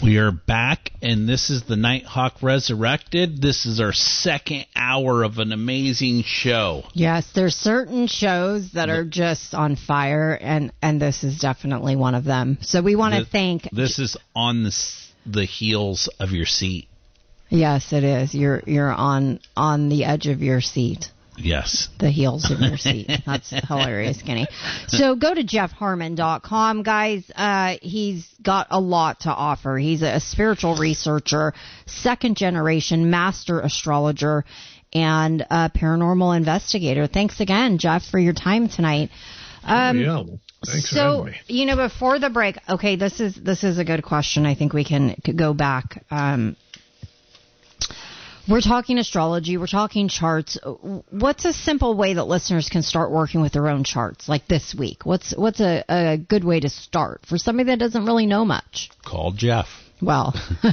We are back, and this is the Nighthawk Resurrected. This is our second hour of an amazing show. Yes, there's certain shows that are just on fire, and this is definitely one of them. So we want to thank... This is on the heels of your seat. Yes, it is. You're on the edge of your seat. Yes. The heels of your seat. That's hilarious, Kenny. So go to jeffharmon.com, guys. He's got a lot to offer. He's a spiritual researcher, second generation master astrologer, and a paranormal investigator. Thanks again, Jeff, for your time tonight. Thanks for having me. Before the break, okay, this is a good question. I think we can go back. We're talking astrology. We're talking charts. What's a simple way that listeners can start working with their own charts, like this week? What's a good way to start for somebody that doesn't really know much? Call Jeff. Well,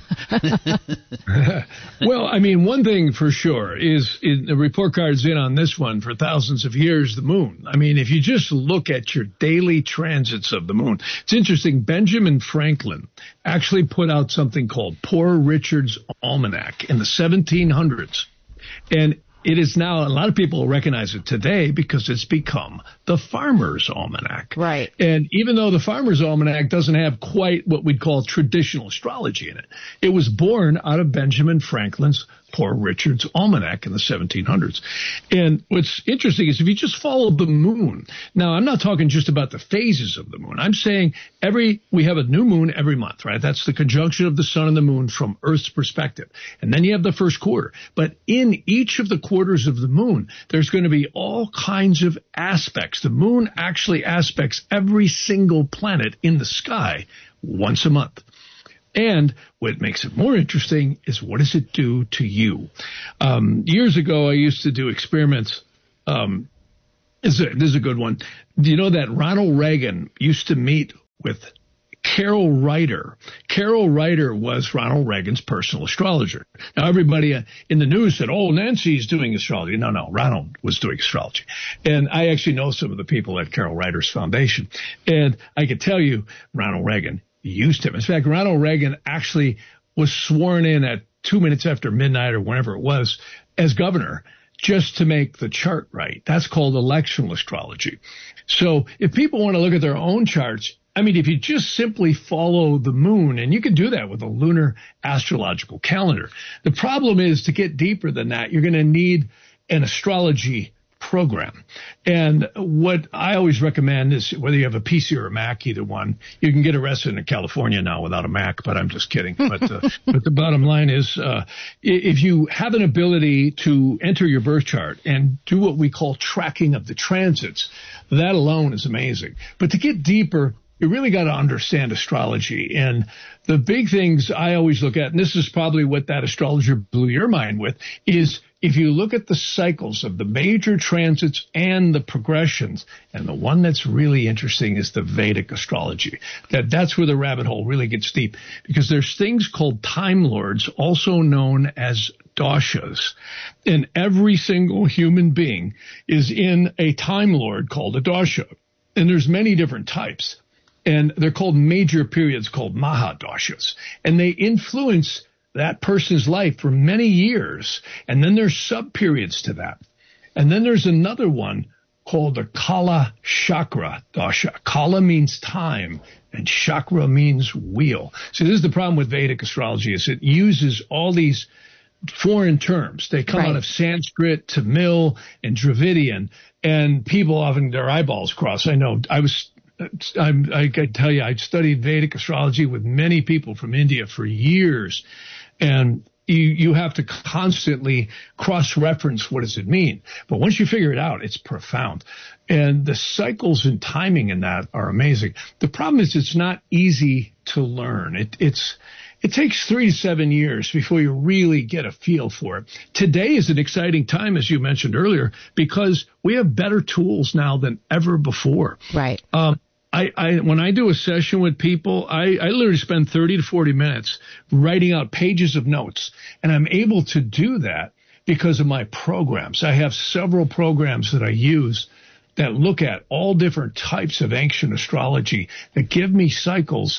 well, I mean, one thing for sure is the report card's in on this one for thousands of years, the moon. I mean, if you just look at your daily transits of the moon, it's interesting. Benjamin Franklin actually put out something called Poor Richard's Almanac in the 1700s. And it is now, a lot of people recognize it today because it's become the Farmer's Almanac. Right. And even though the Farmer's Almanac doesn't have quite what we'd call traditional astrology in it, it was born out of Benjamin Franklin's Poor Richard's Almanac in the 1700s. And what's interesting is if you just follow the moon, now I'm not talking just about the phases of the moon. I'm saying we have a new moon every month, right? That's the conjunction of the sun and the moon from Earth's perspective. And then you have the first quarter. But in each of the quarters of the moon, there's going to be all kinds of aspects. The moon actually aspects every single planet in the sky once a month. And what makes it more interesting is what does it do to you? Years ago, I used to do experiments. This is a good one. Do you know that Ronald Reagan used to meet with Carol Reiter? Carol Reiter was Ronald Reagan's personal astrologer. Now, everybody in the news said, oh, Nancy's doing astrology. No, Ronald was doing astrology. And I actually know some of the people at Carol Reiter's foundation. And I can tell you, Ronald Reagan used him. In fact, Ronald Reagan actually was sworn in at 2 minutes after midnight or whenever it was as governor just to make the chart right. That's called electional astrology. So if people want to look at their own charts, I mean, if you just simply follow the moon, and you can do that with a lunar astrological calendar. The problem is to get deeper than that, you're going to need an astrology program. And what I always recommend is whether you have a PC or a Mac, either one, you can get arrested in California now without a Mac, but I'm just kidding. But the bottom line is if you have an ability to enter your birth chart and do what we call tracking of the transits, that alone is amazing. But to get deeper, you really got to understand astrology. And the big things I always look at, and this is probably what that astrologer blew your mind with, is if you look at the cycles of the major transits and the progressions, and the one that's really interesting is the Vedic astrology. That's where the rabbit hole really gets deep, because there's things called time lords, also known as doshas. And every single human being is in a time lord called a dosha. And there's many different types. And they're called major periods called Mahadoshas. And they influence that person's life for many years. And then there's sub-periods to that. And then there's another one called the Kala Chakra Dosha. Kala means time, and Chakra means wheel. So this is the problem with Vedic astrology, is it uses all these foreign terms. They come out of Sanskrit, Tamil, and Dravidian. And people often, their eyeballs cross. I know. I can tell you, I studied Vedic astrology with many people from India for years, and you have to constantly cross-reference what does it mean. But once you figure it out, it's profound. And the cycles and timing in that are amazing. The problem is it's not easy to learn. It takes 3 to 7 years before you really get a feel for it. Today is an exciting time, as you mentioned earlier, because we have better tools now than ever before. Right. When I do a session with people, I literally spend 30 to 40 minutes writing out pages of notes. And I'm able to do that because of my programs. I have several programs that I use that look at all different types of ancient astrology that give me cycles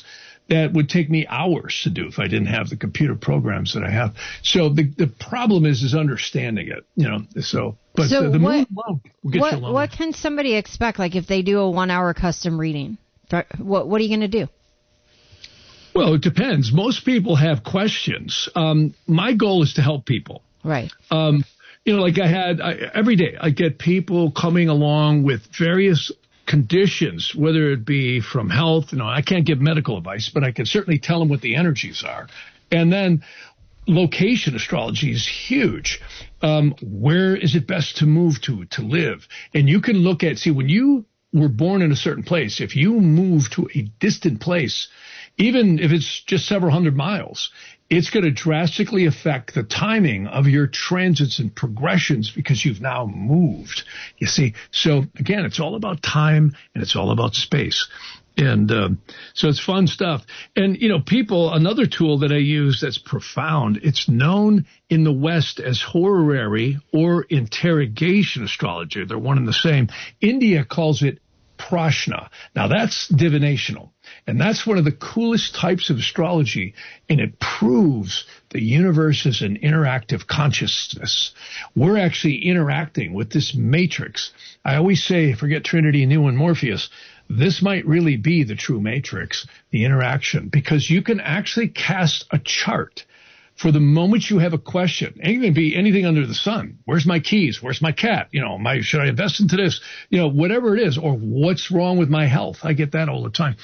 that would take me hours to do if I didn't have the computer programs that I have. So the problem is understanding it, So, but so the moon alone will get you along. What can somebody expect? Like if they do a 1 hour custom reading, what are you going to do? Well, it depends. Most people have questions. My goal is to help people. Right. Like every day I get people coming along with various conditions, whether it be from health. I can't give medical advice, but I can certainly tell them what the energies are. And then location astrology is huge. Where is it best to move to live? And you can look at, when you were born in a certain place, if you move to a distant place, even if it's just several hundred miles, it's going to drastically affect the timing of your transits and progressions because you've now moved. You see, so again, it's all about time and it's all about space. And so it's fun stuff. And, people, another tool that I use that's profound, it's known in the West as horary or interrogation astrology. They're one and the same. India calls it prashna. Now, that's divinational. And that's one of the coolest types of astrology, and it proves the universe is an interactive consciousness. We're actually interacting with this matrix. I always say, forget Trinity, Neo, and Morpheus, this might really be the true matrix, the interaction, because you can actually cast a chart for the moment you have a question. It can be anything under the sun. Where's my keys? Where's my cat? Should I invest into this? Whatever it is, or what's wrong with my health? I get that all the time.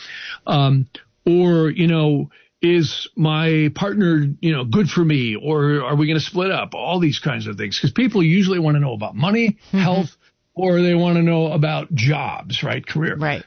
Is my partner, good for me? Or are we going to split up? All these kinds of things. Because people usually want to know about money, health, or they want to know about jobs, right? Career. Right.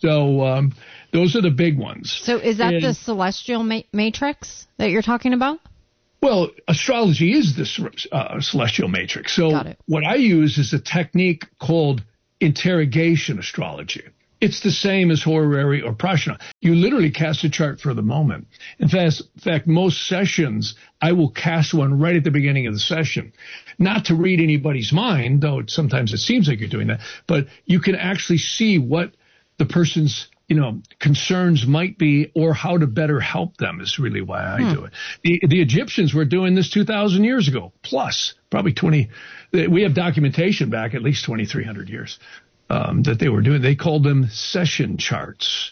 So those are the big ones. So is that the celestial matrix that you're talking about? Well, astrology is the celestial matrix. So what I use is a technique called interrogation astrology. It's the same as horary or prashna. You literally cast a chart for the moment. In fact, most sessions, I will cast one right at the beginning of the session. Not to read anybody's mind, though sometimes it seems like you're doing that, but you can actually see what the person's concerns might be, or how to better help them is really why I do it. The Egyptians were doing this 2,000 years ago, plus probably 20. We have documentation back at least 2,300 years that they were doing. They called them session charts.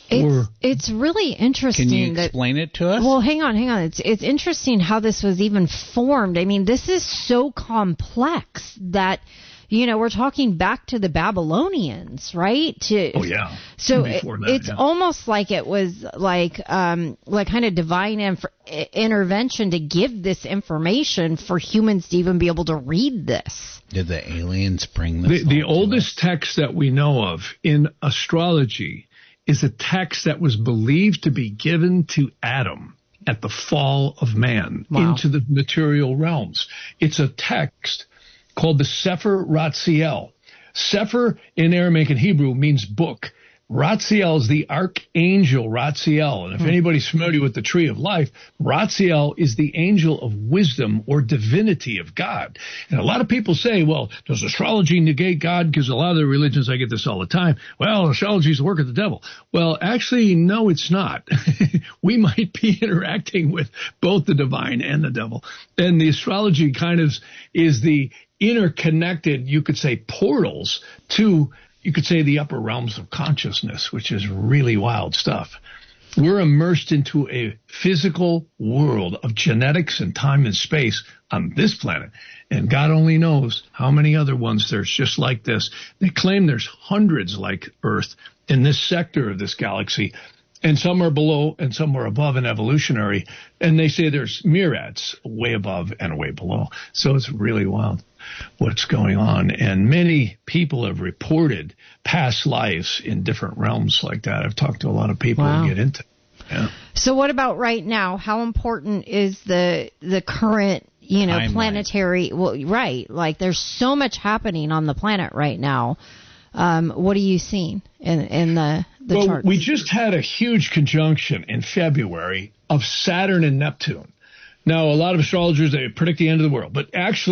It's really interesting. Can you explain it to us? Well, hang on. It's interesting how this was even formed. I mean, this is so complex that, we're talking back to the Babylonians, right? Oh, yeah. So it's almost like it was like kind of divine intervention to give this information for humans to even be able to read this. Did the aliens bring this? The oldest text that we know of in astrology is a text that was believed to be given to Adam at the fall of man into the material realms. It's a text called the Sefer Ratziel. Sefer in Aramaic and Hebrew means book. Ratziel is the archangel Ratziel. And if anybody's familiar with the tree of life, Ratziel is the angel of wisdom or divinity of God. And a lot of people say, well, does astrology negate God? Because a lot of the religions, I get this all the time. Well, astrology is the work of the devil. Well, actually, no, it's not. We might be interacting with both the divine and the devil. And the astrology kind of is the interconnected, you could say, portals to, you could say, the upper realms of consciousness, which is really wild stuff. We're immersed into a physical world of genetics and time and space on this planet. And God only knows how many other ones there's just like this. They claim there's hundreds like Earth in this sector of this galaxy. And some are below and some are above in evolutionary. And they say there's myriads way above and way below. So it's really wild what's going on. And many people have reported past lives in different realms like that. I've talked to a lot of people who get into it. Yeah. So what about right now? How important is the current, planetary? Well, right. Like there's so much happening on the planet right now. What are you seeing in the charts? We just had a huge conjunction in February of Saturn and Neptune. Now, a lot of astrologers, they predict the end of the world, but actually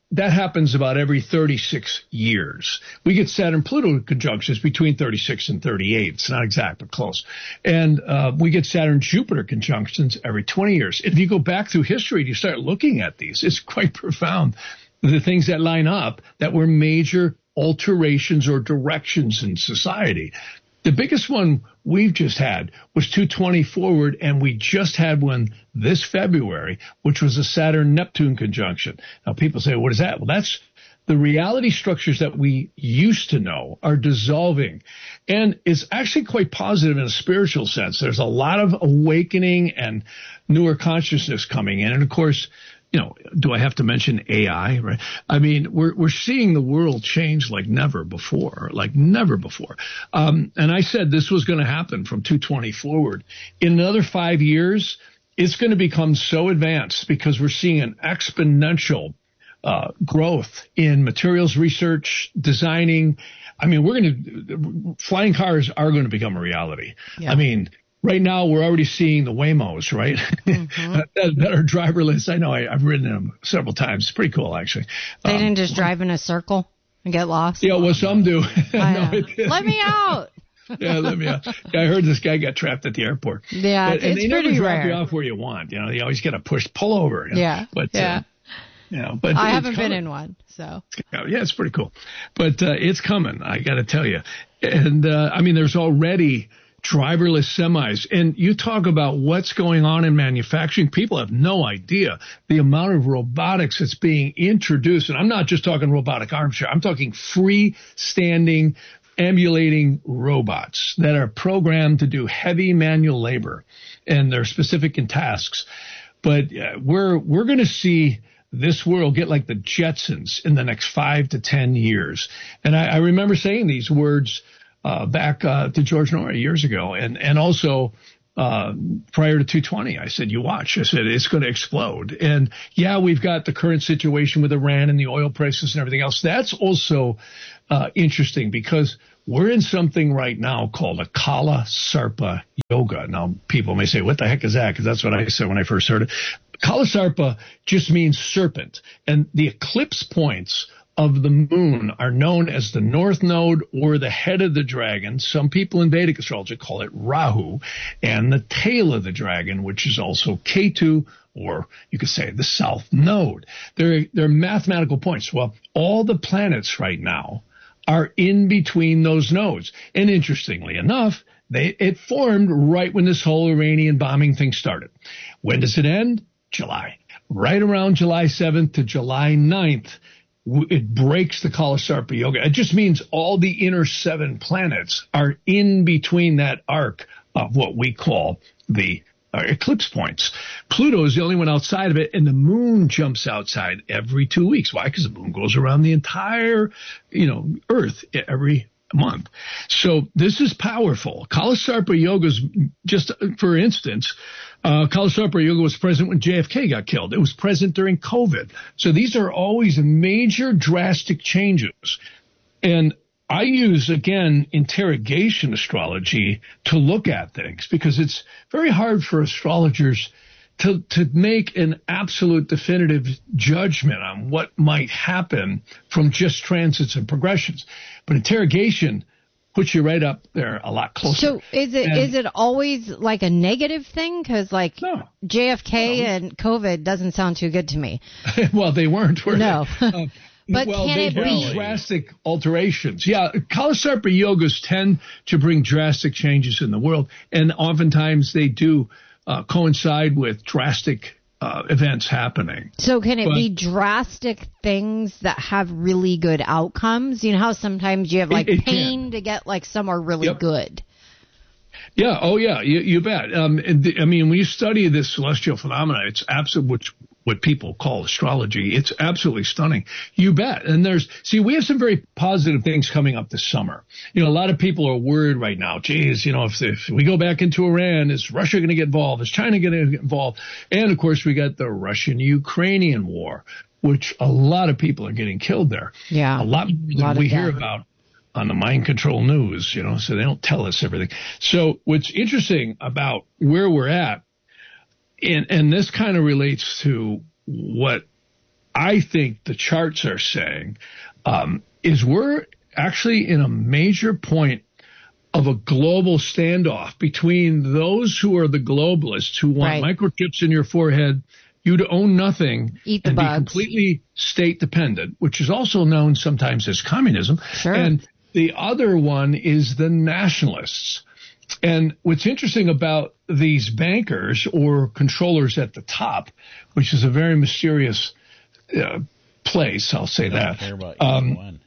that happens about every 36 years. We get Saturn-Pluto conjunctions between 36 and 38. It's not exact, but close. And we get Saturn-Jupiter conjunctions every 20 years. If you go back through history and you start looking at these, it's quite profound. The things that line up that were major alterations or directions in society. The biggest one we've just had was 220 forward, and we just had one this February, which was a Saturn-Neptune conjunction. Now, people say, what is that? Well, that's the reality structures that we used to know are dissolving. And it's actually quite positive in a spiritual sense. There's a lot of awakening and newer consciousness coming in. And, of course, you know, do I have to mention AI? Right? I mean, we're seeing the world change like never before. And I said this was going to happen from 220 forward. In another 5 years, it's going to become so advanced because we're seeing an exponential growth in materials research, designing. I mean, flying cars are going to become a reality. Yeah. I mean, right now, we're already seeing the Waymos, right? Mm-hmm. that are driverless. I know I've ridden them several times. It's pretty cool, actually. They didn't just drive in a circle and get lost? Yeah, well, some do. Let me out. Yeah, let me out. Yeah, I heard this guy got trapped at the airport. Yeah, and it's they pretty never rare. drop you off where you want. You know, you always get a pull over. You know? Yeah, but, yeah. But I haven't been in one, so. Yeah, it's pretty cool. But it's coming, I got to tell you. And, I mean, there's already driverless semis. And you talk about what's going on in manufacturing. People have no idea the amount of robotics that's being introduced. And I'm not just talking robotic arms here. I'm talking freestanding, ambulating robots that are programmed to do heavy manual labor, and they're specific in tasks. But we're going to see this world get like the Jetsons in the next 5 to 10 years. And I remember saying these words back to George Norrie years ago, and also prior to 220, I said, you watch. I said, it's going to explode. And yeah, we've got the current situation with Iran and the oil prices and everything else. That's also interesting because we're in something right now called a Kala Sarpa Yoga. Now, people may say, what the heck is that? Because that's what I said when I first heard it. Kala Sarpa just means serpent. And the eclipse points of the moon are known as the north node or the head of the dragon. Some people in Vedic astrology call it Rahu, and the tail of the dragon, which is also Ketu, or you could say the south node. They're mathematical points. Well, all the planets right now are in between those nodes. And interestingly enough, it formed right when this whole Iranian bombing thing started. When does it end? July. Right around July 7th to July 9th, it breaks the Kala Sarpa Yoga. It just means all the inner 7 planets are in between that arc of what we call the eclipse points. Pluto is the only one outside of it, and the moon jumps outside every 2 weeks. Why? Because the moon goes around the entire, Earth every month. So this is powerful. Kala Sarpa Yoga is just, for instance, Kala Sarpa Yoga was present when JFK got killed. It was present during COVID. So these are always major drastic changes. And I use, again, interrogation astrology to look at things because it's very hard for astrologers to make an absolute definitive judgment on what might happen from just transits and progressions. But interrogation puts you right up there a lot closer. So is it always like a negative thing? Because no. JFK and COVID doesn't sound too good to me. Well, they weren't, were no. they? But well, can it be drastic alterations? Yeah, Kala Sarpa Yogas tend to bring drastic changes in the world, and oftentimes they do coincide with drastic events happening. So can it be drastic things that have really good outcomes? You know how sometimes you have pain to get somewhere really good. Yeah. Oh, yeah. You bet. I mean, when you study this celestial phenomena, it's absolute, what people call astrology. It's absolutely stunning. You bet. And we have some very positive things coming up this summer. A lot of people are worried right now. Geez, if we go back into Iran, is Russia going to get involved? Is China going to get involved? And of course, we got the Russian-Ukrainian war, which a lot of people are getting killed there. Yeah. A lot than we hear about on the mind control news, so they don't tell us everything. So what's interesting about where we're at, and this kind of relates to what I think the charts are saying is we're actually in a major point of a global standoff between those who are the globalists who want microchips in your forehead, you to own nothing, and be completely state dependent, which is also known sometimes as communism. Sure. And the other one is the nationalists. And what's interesting about these bankers or controllers at the top, which is a very mysterious place, I'll say that. Care about either one.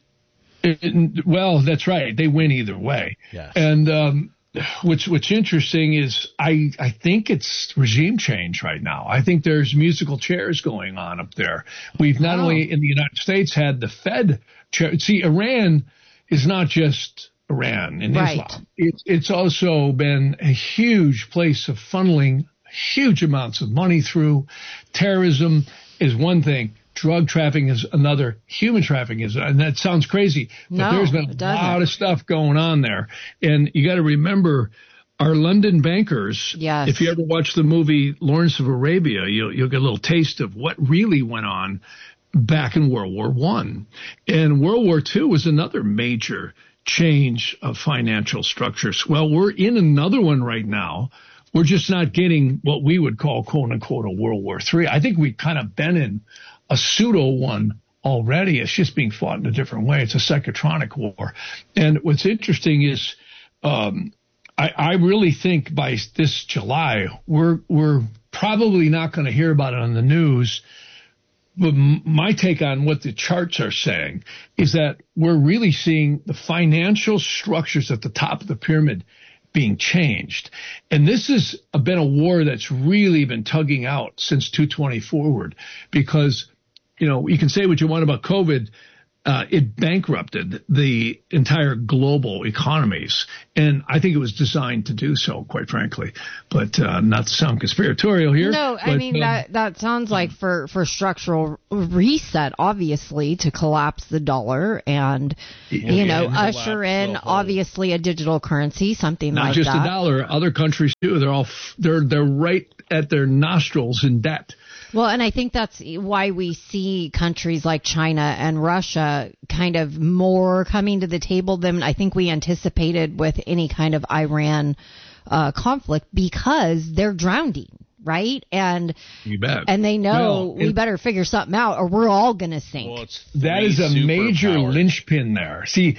Well, that's right. They win either way. Yes. And what's interesting is I think it's regime change right now. I think there's musical chairs going on up there. We've not only in the United States had the Fed chair. See, Iran is not just Iran in Islam. It's also been a huge place of funneling huge amounts of money through. Terrorism is one thing. Drug trafficking is another. Human trafficking is, and that sounds crazy, but there's been a lot of stuff going on there. And you got to remember, our London bankers. Yes. If you ever watch the movie Lawrence of Arabia, you'll get a little taste of what really went on back in World War I. And World War II was another major change of financial structures. Well, we're in another one right now. We're just not getting what we would call, quote unquote, a World War III. I think we've kind of been in a pseudo one already. It's just being fought in a different way. It's a psychotronic war. And what's interesting is I really think by this July, we're probably not going to hear about it on the news. But my take on what the charts are saying is that we're really seeing the financial structures at the top of the pyramid being changed. And this has been a war that's really been tugging out since 220 forward because, you can say what you want about COVID. It bankrupted the entire global economies. And I think it was designed to do so, quite frankly. But not to sound conspiratorial here. No, I mean, that sounds like for structural reset, obviously, to collapse the dollar and, usher in, obviously, a digital currency, something like that. Not just a dollar. Other countries, too. They're right at their nostrils in debt. Well, and I think that's why we see countries like China and Russia kind of more coming to the table than I think we anticipated with any kind of Iran conflict because they're drowning, right? And you bet. And they know we better figure something out or we're all going to sink. Well, that is a major linchpin there. See,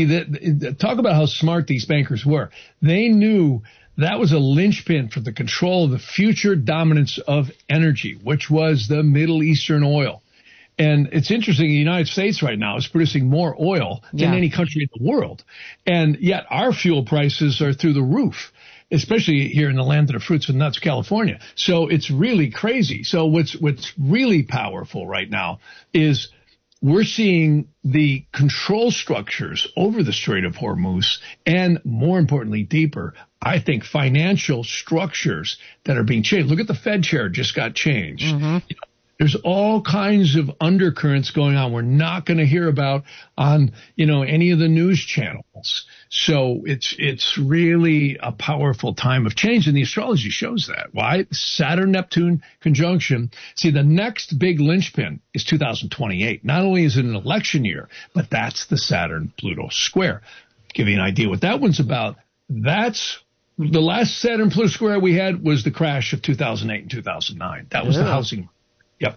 talk about how smart these bankers were. They knew that was a linchpin for the control of the future dominance of energy, which was the Middle Eastern oil. And it's interesting, the United States right now is producing more oil than any country in the world. And yet our fuel prices are through the roof, especially here in the land of the fruits and nuts, California. So it's really crazy. So what's really powerful right now is we're seeing the control structures over the Strait of Hormuz and, more importantly, deeper, I think, financial structures that are being changed. Look at the Fed chair just got changed. Mm-hmm. There's all kinds of undercurrents going on we're not going to hear about on, any of the news channels. So it's really a powerful time of change, and the astrology shows that. Why? Saturn-Neptune conjunction. See, the next big linchpin is 2028. Not only is it an election year, but that's the Saturn-Pluto square. Give you an idea what that one's about. That's the last Saturn-Pluto square we had was the crash of 2008 and 2009. That was the housing. Yep.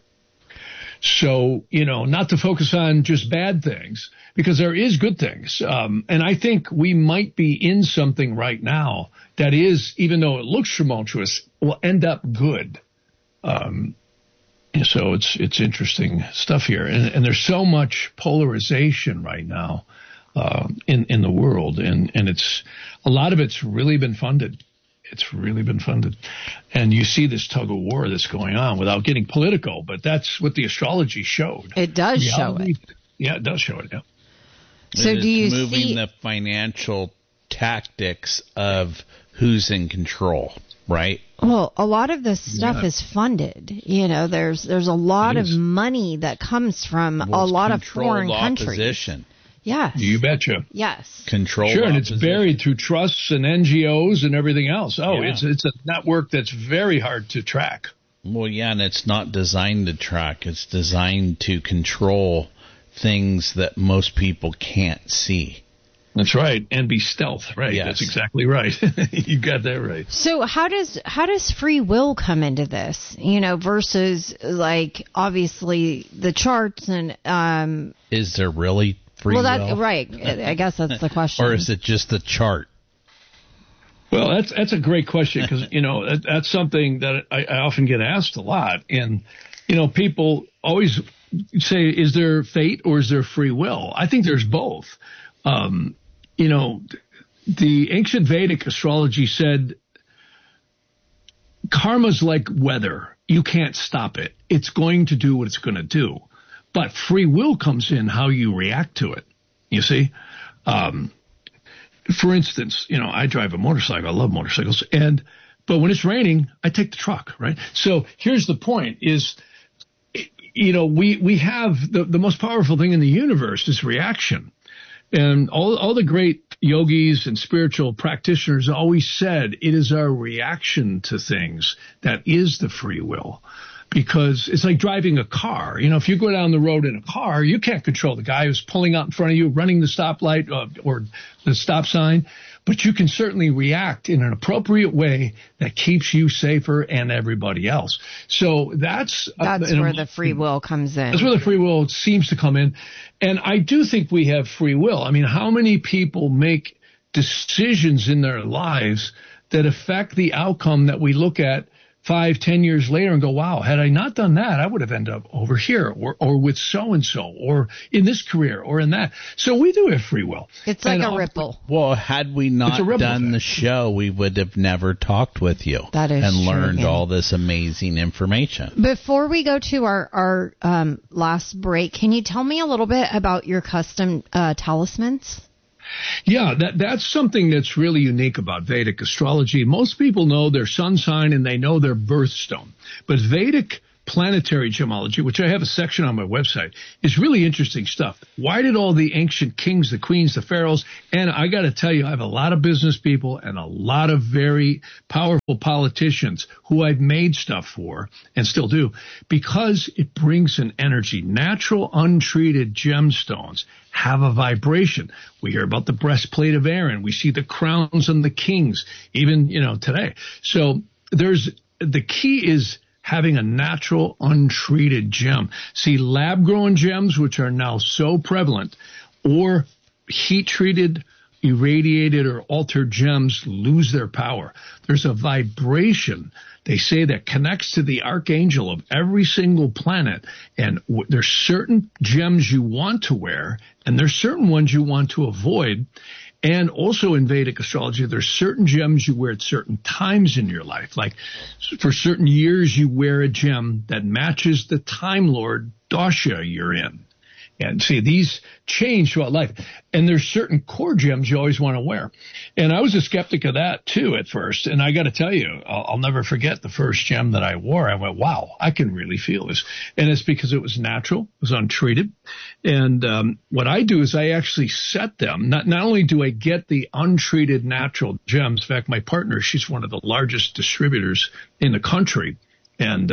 So, not to focus on just bad things, because there is good things. And I think we might be in something right now that is, even though it looks tumultuous, will end up good. So it's interesting stuff here. And there's so much polarization right now in the world. And it's a lot of it's really been funded. It's really been funded. And you see this tug of war that's going on without getting political, but that's what the astrology showed. It does show it. Yeah, it does show it, yeah. So do you moving the financial tactics of who's in control, right? Well, a lot of this stuff is funded. There's a lot of money that comes from a lot of foreign countries. Opposition. Yes. You betcha. Yes. Control. Sure, and it's buried through trusts and NGOs and everything else. Oh, yeah. It's a network that's very hard to track. Well, yeah, and it's not designed to track. It's designed to control things that most people can't see. That's right, and be stealth, right? Yes. That's exactly right. You got that right. So how does free will come into this? Versus like obviously the charts and is there really free will? Right. I guess that's the question. Or is it just the chart? Well, that's a great question because that's something that I often get asked a lot, and people always say, "Is there fate or is there free will?" I think there's both. The ancient Vedic astrology said karma's like weather. You can't stop it. It's going to do what it's going to do. But free will comes in how you react to it. You see? For instance, I drive a motorcycle. I love motorcycles. But when it's raining, I take the truck, right? So here's the point is, we have the most powerful thing in the universe is reaction. And all the great yogis and spiritual practitioners always said it is our reaction to things that is the free will. Because it's like driving a car. If you go down the road in a car, you can't control the guy who's pulling out in front of you, running the stoplight or the stop sign. But you can certainly react in an appropriate way that keeps you safer and everybody else. So that's where the free will comes in. That's where the free will seems to come in. And I do think we have free will. I mean, how many people make decisions in their lives that affect the outcome that we look at 5-10 years later and go, wow, had I not done that, I would have ended up over here or with so-and-so or in this career or in that. So we do have free will. It's like a ripple. Well, had we not done the show, we would have never talked with you and learned all this amazing information. Before we go to our last break, can you tell me a little bit about your custom talismans? Yeah, that's something that's really unique about Vedic astrology. Most people know their sun sign and they know their birthstone. But Vedic planetary gemology, which I have a section on my website, is really interesting stuff. Why did all the ancient kings, the queens, the pharaohs, and I got to tell you, I have a lot of business people and a lot of very powerful politicians who I've made stuff for and still do, because it brings an energy. Natural, untreated gemstones have a vibration. We hear about the breastplate of Aaron. We see the crowns on the kings, even, today. So the key is having a natural, untreated gem. See, lab-grown gems, which are now so prevalent, or heat-treated, irradiated, or altered gems lose their power. There's a vibration, they say, that connects to the archangel of every single planet, and there's certain gems you want to wear, and there's certain ones you want to avoid. And also in Vedic astrology, there's certain gems you wear at certain times in your life. Like for certain years, you wear a gem that matches the Time Lord Dasha you're in. And see, these change throughout life. And there's certain core gems you always want to wear. And I was a skeptic of that, too, at first. And I got to tell you, I'll never forget the first gem that I wore. I went, wow, I can really feel this. And it's because it was natural, it was untreated. And what I do is I actually set them. Not only do I get the untreated natural gems. In fact, my partner, she's one of the largest distributors in the country. And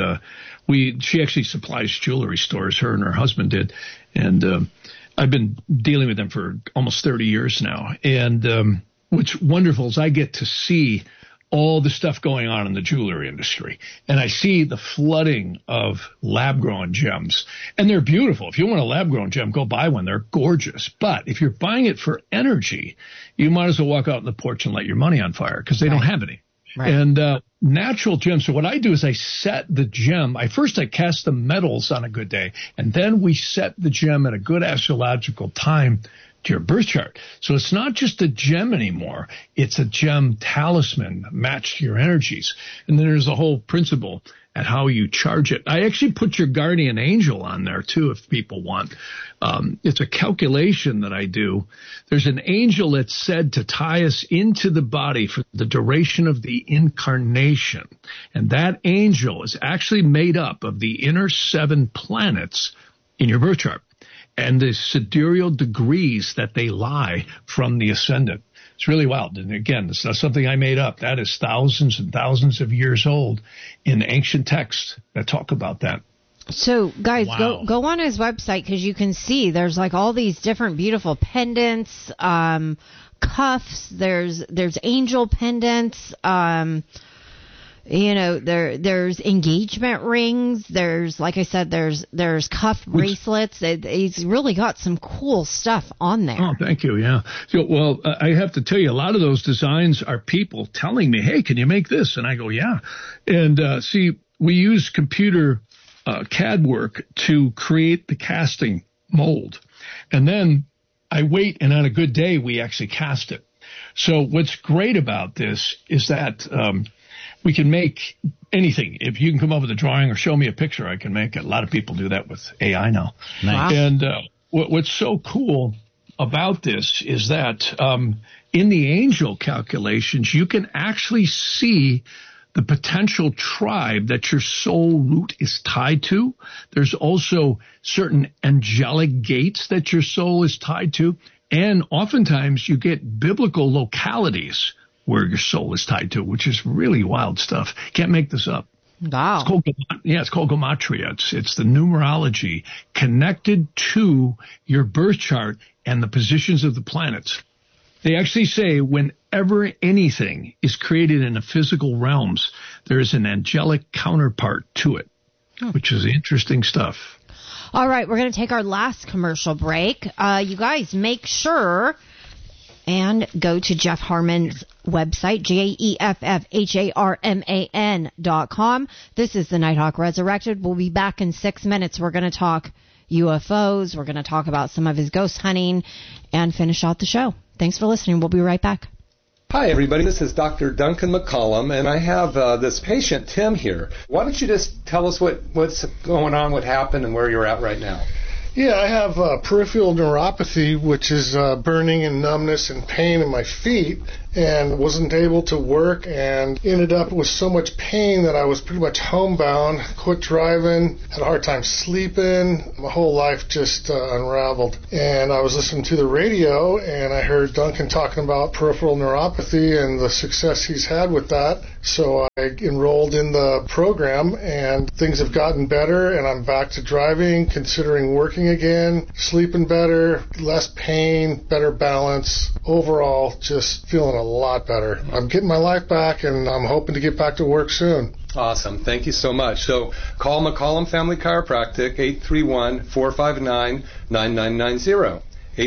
she actually supplies jewelry stores, her and her husband did. And I've been dealing with them for almost 30 years now. And what's wonderful is I get to see all the stuff going on in the jewelry industry. And I see the flooding of lab-grown gems. And they're beautiful. If you want a lab-grown gem, go buy one. They're gorgeous. But if you're buying it for energy, you might as well walk out on the porch and light your money on fire because they don't have any. Right. And natural gems. So what I do is I set the gem. I cast the metals on a good day, and then we set the gem at a good astrological time to your birth chart. So it's not just a gem anymore. It's a gem talisman matched to your energies. And then there's a whole principle at how you charge it. I actually put your guardian angel on there, too, if people want. It's a calculation that I do. There's an angel that's said to tie us into the body for the duration of the incarnation. And that angel is actually made up of the inner 7 planets in your birth chart and the sidereal degrees that they lie from the ascendant. It's really wild. And again, it's not something I made up. That is thousands and thousands of years old in ancient texts that talk about that. So, guys, Wow. go on his website because you can see there's like all these different beautiful pendants, cuffs. There's angel pendants. There's engagement rings. There's, like I said, there's cuff bracelets. He's really got some cool stuff on there. Oh, thank you. Yeah. So, well, I have to tell you, a lot of those designs are people telling me, "Hey, can you make this?" And I go, "Yeah." And see, we use computer CAD work to create the casting mold, and then I wait, and on a good day, we actually cast it. So what's great about this is that we can make anything. If you can come up with a drawing or show me a picture, I can make it. A lot of people do that with AI now. Nice. And what's so cool about this is that in the angel calculations, you can actually see the potential tribe that your soul root is tied to. There's also certain angelic gates that your soul is tied to. And oftentimes you get biblical localities where your soul is tied to, which is really wild stuff. Can't make this up. Wow. It's called gematria. It's the numerology connected to your birth chart and the positions of the planets. They actually say whenever anything is created in the physical realms, there is an angelic counterpart to it, which is interesting stuff. All right, we're going to take our last commercial break. You guys make sure and go to Jeff Harmon's website, JEFFHARMAN.com. This is the Nighthawk Resurrected. We'll be back in 6 minutes. We're going to talk UFOs. We're going to talk about some of his ghost hunting and finish out the show. Thanks for listening. We'll be right back. Hi, everybody. This is Dr. Duncan McCollum, and I have this patient, Tim, here. Why don't you just tell us what's going on, what happened, and where you're at right now? Yeah, I have peripheral neuropathy, which is burning and numbness and pain in my feet, and wasn't able to work and ended up with so much pain that I was pretty much homebound, quit driving, had a hard time sleeping. My whole life just unraveled. And I was listening to the radio, and I heard Duncan talking about peripheral neuropathy and the success he's had with that. So I enrolled in the program, and things have gotten better, and I'm back to driving, considering working again, sleeping better, less pain, better balance. Overall, just feeling a lot better. I'm getting my life back, and I'm hoping to get back to work soon. Awesome. Thank you so much. So call McCollum Family Chiropractic, 831-459-9990.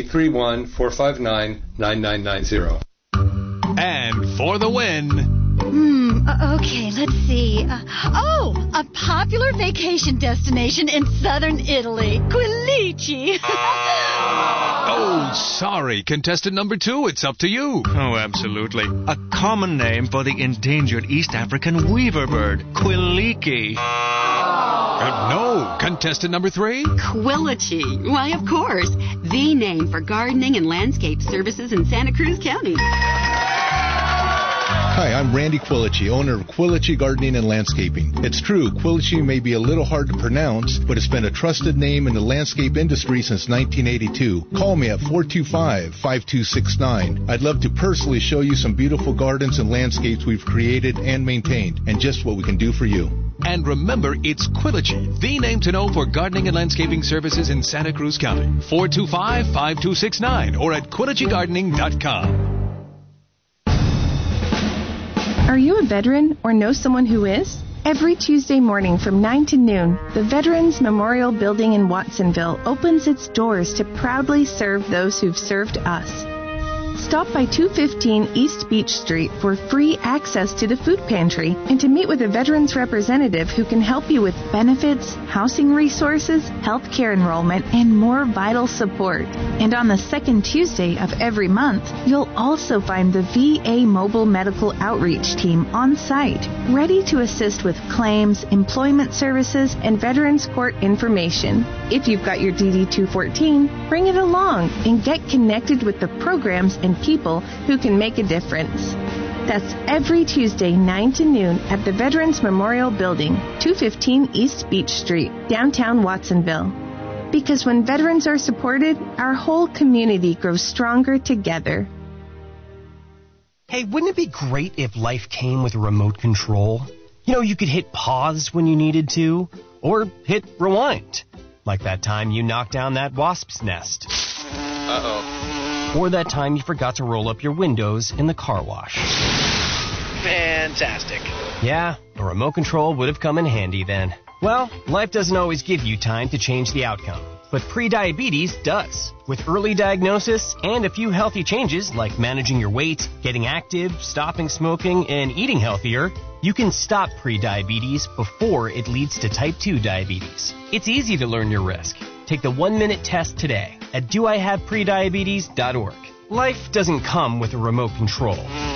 831-459-9990. And for the win... Okay, let's see. A popular vacation destination in southern Italy, Quilici. Oh, sorry, contestant number 2, it's up to you. Oh, absolutely. A common name for the endangered East African weaver bird, Quiliki. No, contestant number 3. Quilici. Why, of course. The name for gardening and landscape services in Santa Cruz County. Hi, I'm Randy Quilici, owner of Quilici Gardening and Landscaping. It's true, Quilici may be a little hard to pronounce, but it's been a trusted name in the landscape industry since 1982. Call me at 425-5269. I'd love to personally show you some beautiful gardens and landscapes we've created and maintained, and just what we can do for you. And remember, it's Quilici, the name to know for gardening and landscaping services in Santa Cruz County. 425-5269 or at QuiliciGardening.com. Are you a veteran or know someone who is? Every Tuesday morning from 9 to noon, the Veterans Memorial Building in Watsonville opens its doors to proudly serve those who've served us. Stop by 215 East Beach Street for free access to the food pantry and to meet with a veterans representative who can help you with benefits, housing resources, health care enrollment, and more vital support. And on the second Tuesday of every month, you'll also find the VA Mobile Medical Outreach Team on site, ready to assist with claims, employment services, and Veterans Court information. If you've got your DD-214, bring it along and get connected with the programs and people who can make a difference. That's every Tuesday, 9 to noon at the Veterans Memorial Building, 215 East Beach Street, downtown Watsonville. Because when veterans are supported, our whole community grows stronger together. Hey, wouldn't it be great if life came with a remote control? You know, you could hit pause when you needed to, or hit rewind. Like that time you knocked down that wasp's nest. Uh-oh. Or that time you forgot to roll up your windows in the car wash. Fantastic. Yeah, a remote control would have come in handy then. Well, life doesn't always give you time to change the outcome, but prediabetes does. With early diagnosis and a few healthy changes like managing your weight, getting active, stopping smoking, and eating healthier, you can stop prediabetes before it leads to type 2 diabetes. It's easy to learn your risk. Take the 1-minute test today at doihaveprediabetes.org. Life doesn't come with a remote control.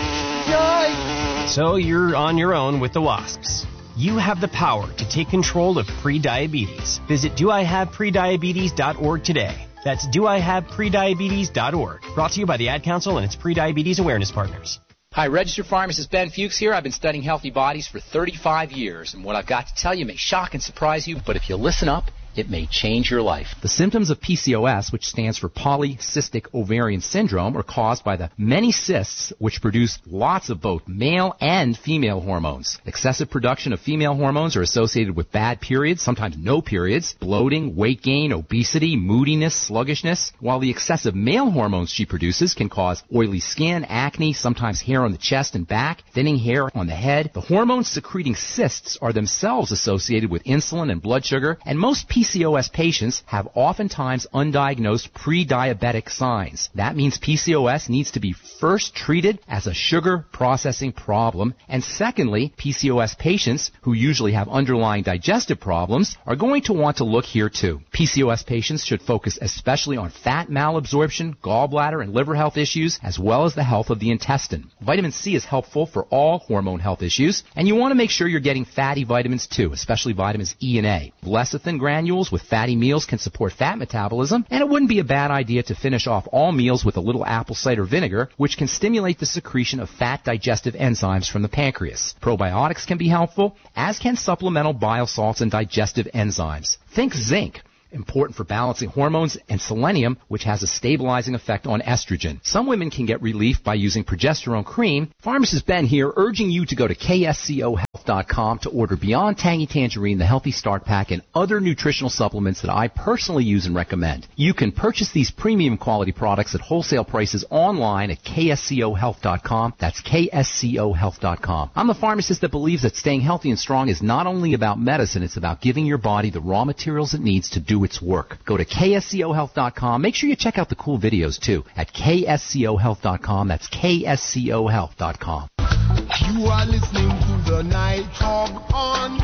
So you're on your own with the wasps. You have the power to take control of prediabetes. Visit doihaveprediabetes.org today. That's doihaveprediabetes.org. Brought to you by the Ad Council and its Prediabetes Awareness Partners. Hi, registered pharmacist Ben Fuchs here. I've been studying healthy bodies for 35 years, and what I've got to tell you may shock and surprise you, but if you listen up, it may change your life. The symptoms of PCOS, which stands for polycystic ovarian syndrome, are caused by the many cysts which produce lots of both male and female hormones. Excessive production of female hormones are associated with bad periods, sometimes no periods, bloating, weight gain, obesity, moodiness, sluggishness, while the excessive male hormones she produces can cause oily skin, acne, sometimes hair on the chest and back, thinning hair on the head. The hormones secreting cysts are themselves associated with insulin and blood sugar, and most PCOS patients have oftentimes undiagnosed pre-diabetic signs. That means PCOS needs to be first treated as a sugar processing problem, and secondly, PCOS patients who usually have underlying digestive problems are going to want to look here too. PCOS patients should focus especially on fat malabsorption, gallbladder and liver health issues, as well as the health of the intestine. Vitamin C is helpful for all hormone health issues, and you want to make sure you're getting fatty vitamins too, especially vitamins E and A. Lecithin granules with fatty meals can support fat metabolism, and it wouldn't be a bad idea to finish off all meals with a little apple cider vinegar, which can stimulate the secretion of fat digestive enzymes from the pancreas. Probiotics can be helpful, as can supplemental bile salts and digestive enzymes. Think zinc, important for balancing hormones, and selenium, which has a stabilizing effect on estrogen. Some women can get relief by using progesterone cream. Pharmacist Ben here, urging you to go to kscohealth.com to order Beyond Tangy Tangerine, the Healthy Start Pack, and other nutritional supplements that I personally use and recommend. You can purchase these premium quality products at wholesale prices online at kscohealth.com. That's kscohealth.com. I'm the pharmacist that believes that staying healthy and strong is not only about medicine, it's about giving your body the raw materials it needs to do its work. Go to kscohealth.com. Make sure you check out the cool videos too at kscohealth.com. That's kscohealth.com. You are listening to the Night Talk on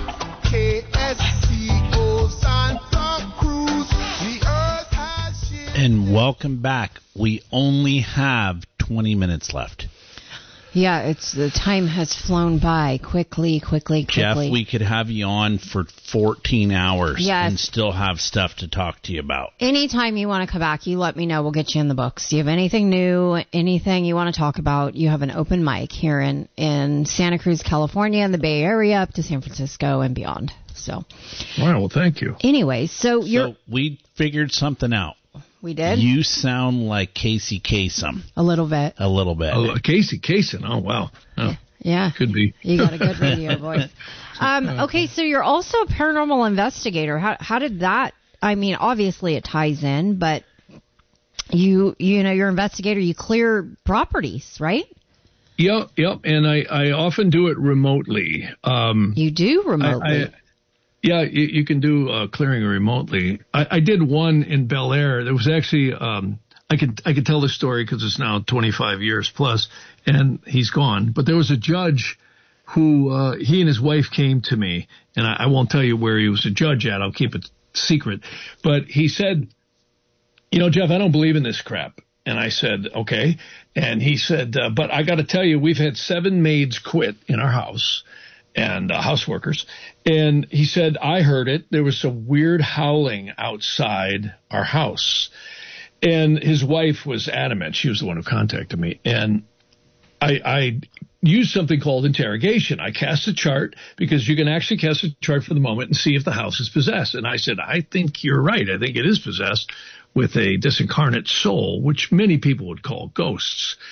KSCO Santa Cruz. The earth has shifted. And welcome back. We only have 20 minutes left. Yeah, the time has flown by quickly. Jeff, we could have you on for 14 hours and still have stuff to talk to you about. Anytime you want to come back, you let me know. We'll get you in the books. Do you have anything new, anything you want to talk about? You have an open mic here in Santa Cruz, California, in the Bay Area, up to San Francisco and beyond. So, all right, well, thank you. Anyway, so we figured something out. We did? You sound like Casey Kasem. A little bit. Oh, Casey Kasem. Oh, wow. Oh, yeah. Could be. You got a good radio voice. Okay, so you're also a paranormal investigator. How did that, I mean, obviously it ties in, but you know, you're an investigator, you clear properties, right? Yep. And I often do it remotely. You do remotely? Yeah, you can do clearing remotely. I did one in Bel Air. There was actually I could tell this story because it's now 25 years plus, and he's gone. But there was a judge who he and his wife came to me, and I won't tell you where he was a judge at. I'll keep it secret. But he said, you know, Jeff, I don't believe in this crap. And I said, okay. And he said, but I got to tell you, we've had 7 maids quit in our house. And house workers. And he said, I heard it. There was some weird howling outside our house. And his wife was adamant. She was the one who contacted me. And I used something called interrogation. I cast a chart because you can actually cast a chart for the moment and see if the house is possessed. And I said, I think you're right. I think it is possessed with a disincarnate soul, which many people would call ghosts.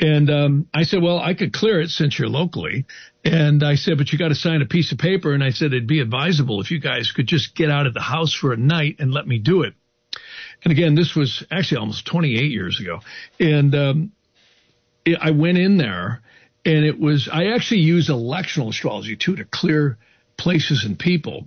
And I said, well, I could clear it since you're locally. And I said, but you got to sign a piece of paper. And I said, it'd be advisable if you guys could just get out of the house for a night and let me do it. And again, this was actually almost 28 years ago. And I went in there, and I actually used electional astrology, too, to clear places and people.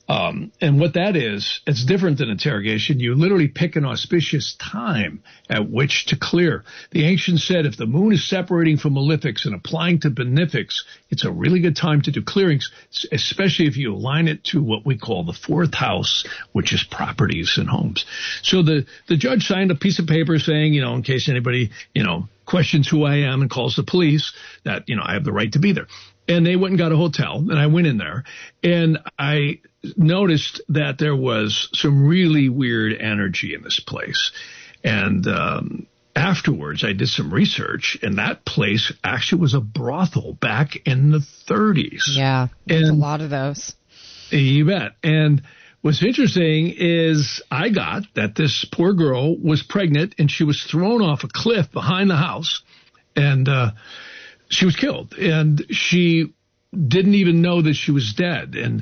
And what that is, it's different than interrogation. You literally pick an auspicious time at which to clear. The ancients said if the moon is separating from malefics and applying to benefics, it's a really good time to do clearings, especially if you align it to what we call the fourth house, which is properties and homes. So the judge signed a piece of paper saying, in case anybody, questions who I am and calls the police, that, I have the right to be there. And they went and got a hotel, and I went in there, and I noticed that there was some really weird energy in this place. And afterwards, I did some research, and that place actually was a brothel back in the 30s. Yeah, there's a lot of those. You bet. And what's interesting is I got that this poor girl was pregnant, and she was thrown off a cliff behind the house, and she was killed, and she didn't even know that she was dead. And,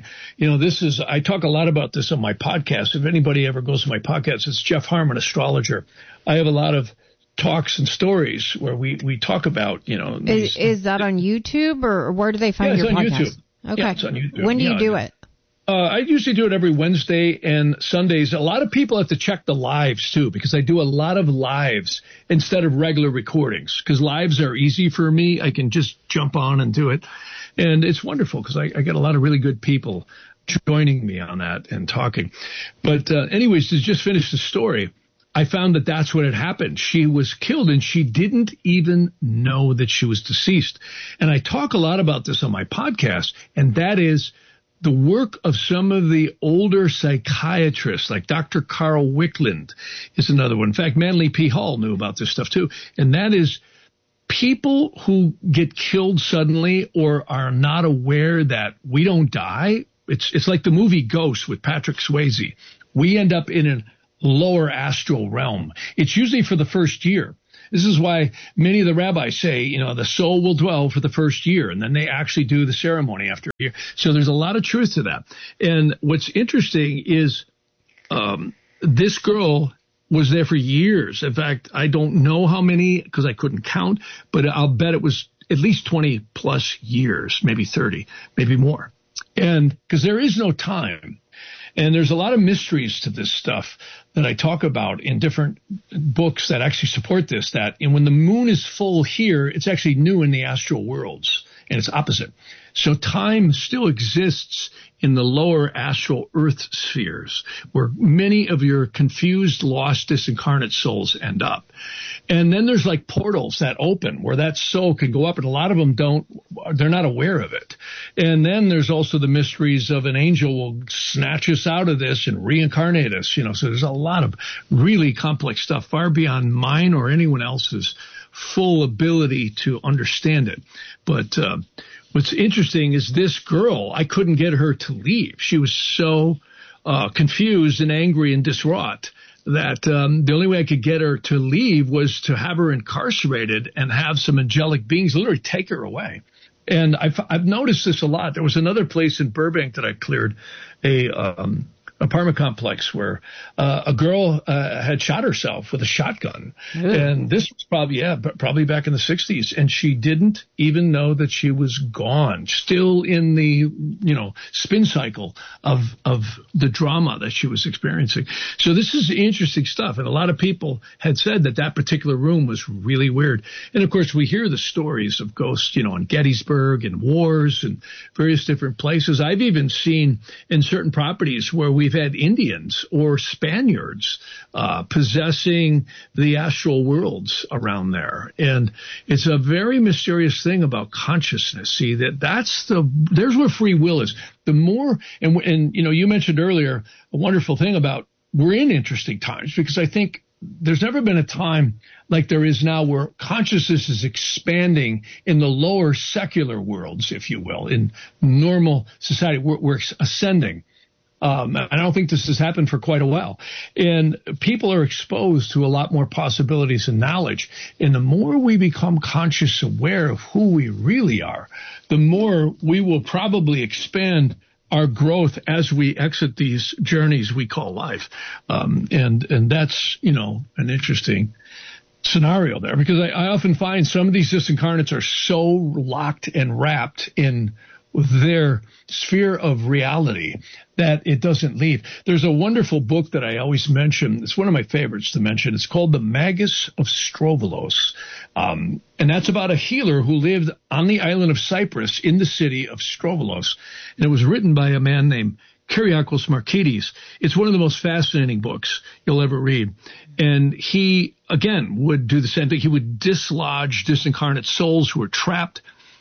I talk a lot about this on my podcast. If anybody ever goes to my podcast, it's Jeff Harmon, astrologer. I have a lot of talks and stories where we talk about, Is that on YouTube, or where do they find your podcast? YouTube. Okay. Yeah, it's on YouTube. When do you do it? I usually do it every Wednesday and Sundays. A lot of people have to check the lives, too, because I do a lot of lives instead of regular recordings, because lives are easy for me. I can just jump on and do it. And it's wonderful because I get a lot of really good people joining me on that and talking. But anyways, to just finish the story, I found that that's what had happened. She was killed, and she didn't even know that she was deceased. And I talk a lot about this on my podcast, and that is the work of some of the older psychiatrists, like Dr. Carl Wickland is another one. In fact, Manly P. Hall knew about this stuff too. And that is people who get killed suddenly or are not aware that we don't die. It's like the movie Ghost with Patrick Swayze. We end up in a lower astral realm. It's usually for the first year. This is why many of the rabbis say, the soul will dwell for the first year, and then they actually do the ceremony after a year. So there's a lot of truth to that. And what's interesting is this girl was there for years. In fact, I don't know how many because I couldn't count, but I'll bet it was at least 20 plus years, maybe 30, maybe more. And because there is no time. And there's a lot of mysteries to this stuff that I talk about in different books that actually support this, that when the moon is full here, it's actually new in the astral worlds, and it's opposite. So time still exists in the lower astral earth spheres, where many of your confused, lost, disincarnate souls end up. And then there's like portals that open where that soul can go up, and a lot of them they're not aware of it. And then there's also the mysteries of an angel will snatch us out of this and reincarnate us, so there's a lot of really complex stuff far beyond mine or anyone else's full ability to understand it. But what's interesting is this girl, I couldn't get her to leave. She was so confused and angry and distraught that the only way I could get her to leave was to have her incarcerated and have some angelic beings literally take her away. And I've noticed this a lot. There was another place in Burbank that I cleared, a apartment complex where a girl had shot herself with a shotgun. Ew. And this was probably back in the 60s. And she didn't even know that she was gone, still in the, spin cycle of the drama that she was experiencing. So this is interesting stuff. And a lot of people had said that particular room was really weird. And of course, we hear the stories of ghosts, in Gettysburg and wars and various different places. I've even seen in certain properties where we've had Indians or Spaniards possessing the astral worlds around there. And it's a very mysterious thing about consciousness. See, there's where free will is. The more, and you mentioned earlier a wonderful thing about we're in interesting times, because I think there's never been a time like there is now where consciousness is expanding in the lower secular worlds, if you will, in normal society. We're ascending. I don't think this has happened for quite a while. And people are exposed to a lot more possibilities and knowledge. And the more we become conscious aware of who we really are, the more we will probably expand our growth as we exit these journeys we call life. And that's, an interesting scenario there, because I often find some of these disincarnates are so locked and wrapped in their sphere of reality that it doesn't leave. There's a wonderful book that I always mention. It's one of my favorites to mention. It's called The Magus of Strovolos. And that's about a healer who lived on the island of Cyprus in the city of Strovolos. And it was written by a man named Kyriakos Markides. It's one of the most fascinating books you'll ever read. And he, again, would do the same thing. He would dislodge disincarnate souls who were trapped.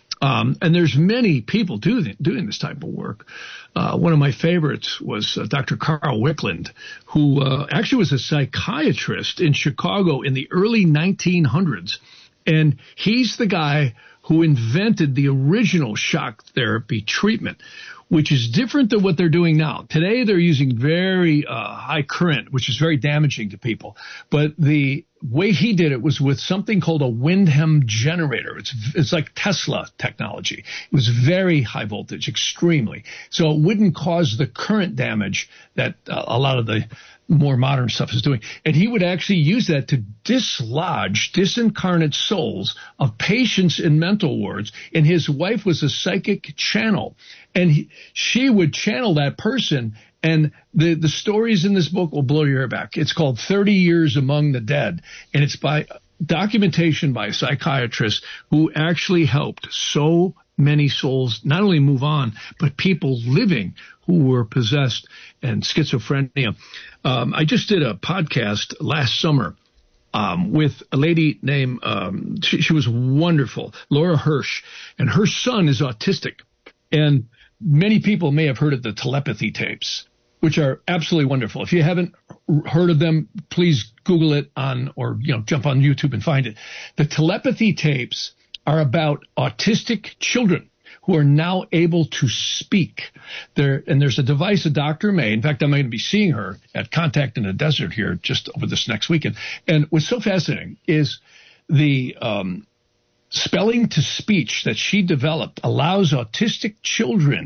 And there's many people doing this type of work. One of my favorites was Dr. Carl Wickland, who actually was a psychiatrist in Chicago in the early 1900s. And he's the guy who invented the original shock therapy treatment, which is different than what they're doing now. Today, they're using very high current, which is very damaging to people. But the way he did it was with something called a Windham generator. It's like Tesla technology. It was very high voltage, extremely. So it wouldn't cause the current damage that a lot of the more modern stuff is doing. And he would actually use that to dislodge disincarnate souls of patients in mental wards. And his wife was a psychic channel. And she would channel that person. And the stories in this book will blow your hair back. It's called 30 Years Among the Dead. And it's by documentation by a psychiatrist who actually helped so many souls not only move on, but people living who were possessed and schizophrenia. I just did a podcast last summer with a lady named, she was wonderful, Laura Hirsch, and her son is autistic. And many people may have heard of the telepathy tapes, which are absolutely wonderful. If you haven't heard of them, please Google it or jump on YouTube and find it. The telepathy tapes are about autistic children who are now able to speak. There's a device a doctor made. In fact, I'm going to be seeing her at Contact in the Desert here just over this next weekend. And what's so fascinating is the spelling to speech that she developed allows autistic children